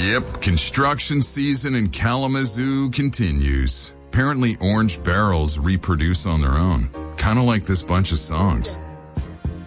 Yep, construction season in Kalamazoo continues. Apparently orange barrels reproduce on their own, kind of like this bunch of songs.